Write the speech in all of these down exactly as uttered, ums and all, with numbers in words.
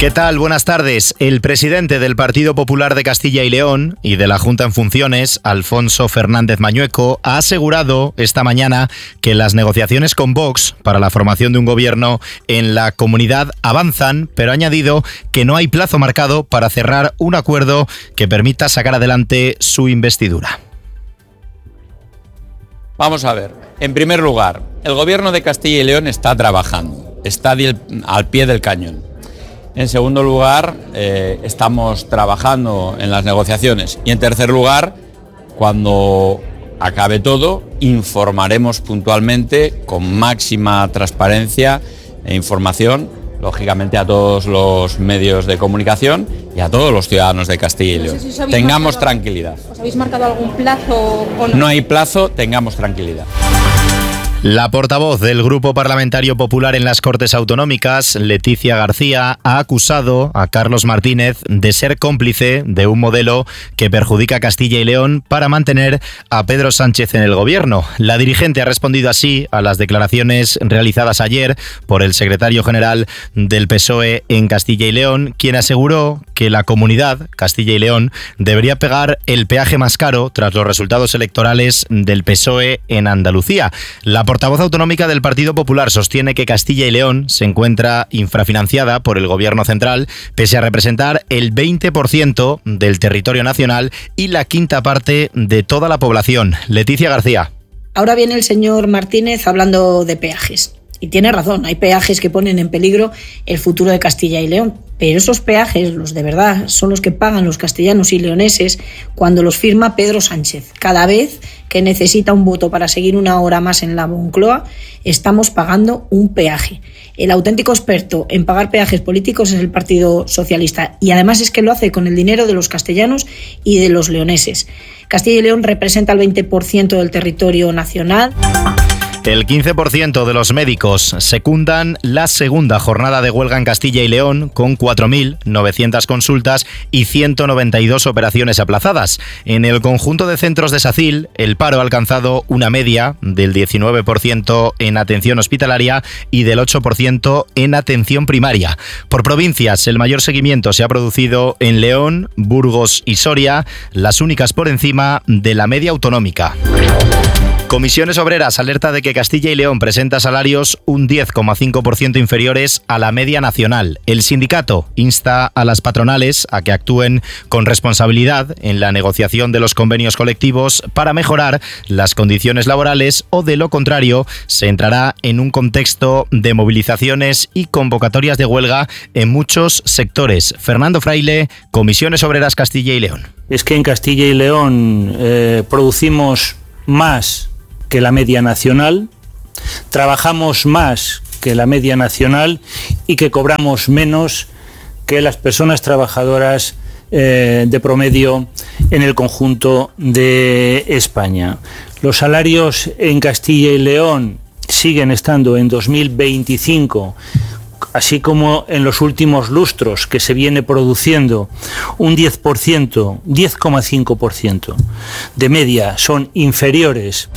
¿Qué tal? Buenas tardes. El presidente del Partido Popular de Castilla y León y de la Junta en funciones, Alfonso Fernández Mañueco, ha asegurado esta mañana que las negociaciones con Vox para la formación de un gobierno en la comunidad avanzan, pero ha añadido que no hay plazo marcado para cerrar un acuerdo que permita sacar adelante su investidura. Vamos a ver. En primer lugar, el gobierno de Castilla y León está trabajando, está al pie del cañón. En segundo lugar, eh, estamos trabajando en las negociaciones. Y en tercer lugar, cuando acabe todo, informaremos puntualmente con máxima transparencia e información, lógicamente a todos los medios de comunicación y a todos los ciudadanos de Castilla y León. No sé si os tengamos marcado, tranquilidad. ¿Os habéis marcado algún plazo o no? No hay plazo, tengamos tranquilidad. La portavoz del Grupo Parlamentario Popular en las Cortes Autonómicas, Leticia García, ha acusado a Carlos Martínez de ser cómplice de un modelo que perjudica a Castilla y León para mantener a Pedro Sánchez en el gobierno. La dirigente ha respondido así a las declaraciones realizadas ayer por el secretario general del P S O E en Castilla y León, quien aseguró que la comunidad, Castilla y León, debería pagar el peaje más caro tras los resultados electorales del P S O E en Andalucía. La La portavoz autonómica del Partido Popular sostiene que Castilla y León se encuentra infrafinanciada por el gobierno central, pese a representar el veinte por ciento del territorio nacional y la quinta parte de toda la población. Leticia García. Ahora viene el señor Martínez hablando de peajes. Y tiene razón, hay peajes que ponen en peligro el futuro de Castilla y León. Pero esos peajes, los de verdad, son los que pagan los castellanos y leoneses cuando los firma Pedro Sánchez. Cada vez que necesita un voto para seguir una hora más en la Moncloa, estamos pagando un peaje. El auténtico experto en pagar peajes políticos es el Partido Socialista. Y además es que lo hace con el dinero de los castellanos y de los leoneses. Castilla y León representa el veinte por ciento del territorio nacional. El quince por ciento de los médicos secundan la segunda jornada de huelga en Castilla y León con cuatro mil novecientas consultas y ciento noventa y dos operaciones aplazadas. En el conjunto de centros de SACIL, el paro ha alcanzado una media del diecinueve por ciento en atención hospitalaria y del ocho por ciento en atención primaria. Por provincias, el mayor seguimiento se ha producido en León, Burgos y Soria, las únicas por encima de la media autonómica. Comisiones Obreras alerta de que Castilla y León presenta salarios un diez coma cinco por ciento inferiores a la media nacional. El sindicato insta a las patronales a que actúen con responsabilidad en la negociación de los convenios colectivos para mejorar las condiciones laborales o, de lo contrario, se entrará en un contexto de movilizaciones y convocatorias de huelga en muchos sectores. Fernando Fraile, Comisiones Obreras Castilla y León. Es que en Castilla y León eh, producimos más que la media nacional, trabajamos más que la media nacional y que cobramos menos que las personas trabajadoras eh, de promedio en el conjunto de España. Los salarios en Castilla y León siguen estando en dos mil veinticinco, así como en los últimos lustros que se viene produciendo, un diez por ciento, diez coma cinco por ciento de media son inferiores.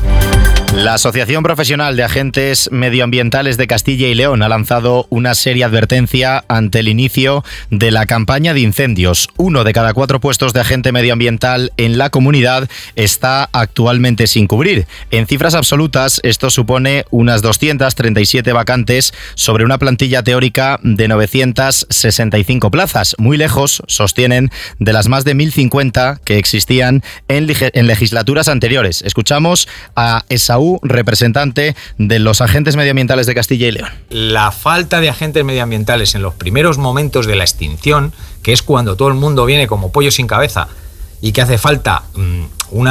La Asociación Profesional de Agentes Medioambientales de Castilla y León ha lanzado una seria advertencia ante el inicio de la campaña de incendios. Uno de cada cuatro puestos de agente medioambiental en la comunidad está actualmente sin cubrir. En cifras absolutas, esto supone unas doscientas treinta y siete vacantes sobre una plantilla teórica de novecientas sesenta y cinco plazas, muy lejos, sostienen, de las más de mil cincuenta que existían en, leg- en legislaturas anteriores. Escuchamos a Esaú, representante de los agentes medioambientales de Castilla y León. La falta de agentes medioambientales en los primeros momentos de la extinción, que es cuando todo el mundo viene como pollo sin cabeza y que hace falta um,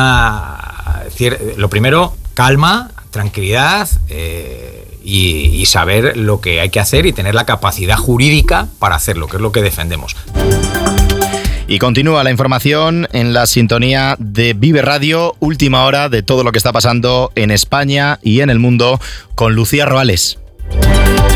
una... Lo primero, calma, tranquilidad eh, y, y saber lo que hay que hacer y tener la capacidad jurídica para hacerlo, que es lo que defendemos. Y continúa la información en la sintonía de Vive Radio, última hora de todo lo que está pasando en España y en el mundo, con Lucía Roales.